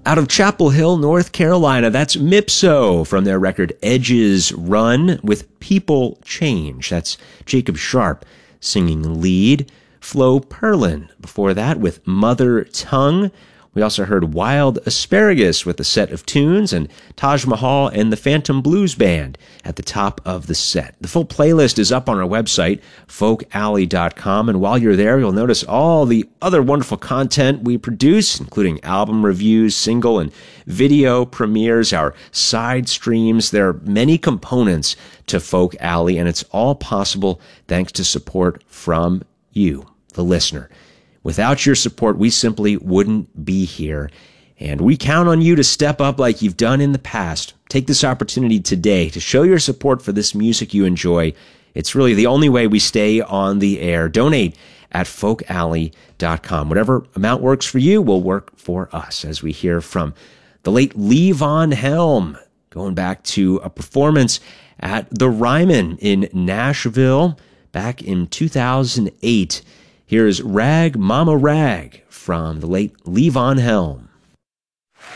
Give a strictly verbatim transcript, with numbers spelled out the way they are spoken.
Out of Chapel Hill, North Carolina, that's Mipso from their record Edges Run with People Change. That's Jacob Sharp singing lead. Flo Perlin before that with Mother Tongue. We also heard Wild Asparagus with a set of tunes, and Taj Mahal and the Phantom Blues Band at the top of the set. The full playlist is up on our website, folk alley dot com, and while you're there, you'll notice all the other wonderful content we produce, including album reviews, single and video premieres, our side streams. There are many components to Folk Alley, and it's all possible thanks to support from you, the listener. Without your support, we simply wouldn't be here. And we count on you to step up like you've done in the past. Take this opportunity today to show your support for this music you enjoy. It's really the only way we stay on the air. Donate at folk alley dot com. Whatever amount works for you will work for us, as we hear from the late Levon Helm, going back to a performance at the Ryman in Nashville back in two thousand eight. Here's Rag Mama Rag from the late Levon Helm.